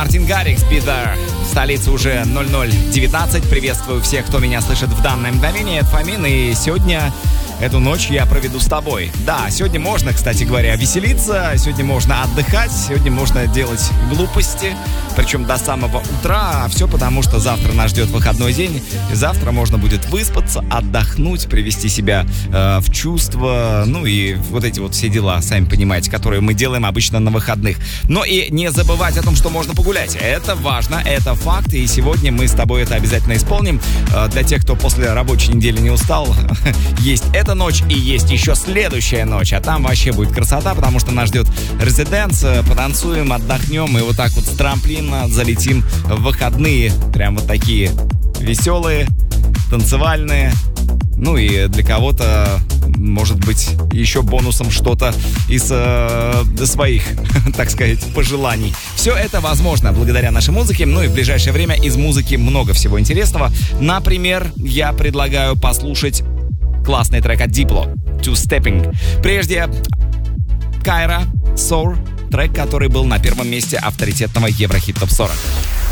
Мартин Гаррикс, Be There. Столица уже 00:19. Приветствую всех, кто меня слышит в данное мгновение. Это Фомин, и сегодня эту ночь я проведу с тобой. Да, сегодня можно, кстати говоря, веселиться, сегодня можно отдыхать, сегодня можно делать глупости, причем до самого утра. Все потому, что завтра нас ждет выходной день. И завтра можно будет выспаться, отдохнуть, привести себя в чувство. Ну и вот эти вот все дела, сами понимаете, которые мы делаем обычно на выходных. Но и не забывать о том, что можно погулять. Это важно, это факт. И сегодня мы с тобой это обязательно исполним. Для тех, кто после рабочей недели не устал, есть эта ночь и есть еще следующая ночь. А там вообще будет красота, потому что нас ждет резиденс. Потанцуем, отдохнем и вот так вот с трамплина залетим в выходные. Прям вот такие веселые, танцевальные. Ну и для кого-то, может быть, еще бонусом что-то из своих, так сказать, пожеланий. Все это возможно благодаря нашей музыке. Ну и в ближайшее время из музыки много всего интересного. Например, я предлагаю послушать классный трек от Diplo, Two Stepping. Прежде Kyra, Soar, трек, который был на первом месте авторитетного Еврохит ТОП 40.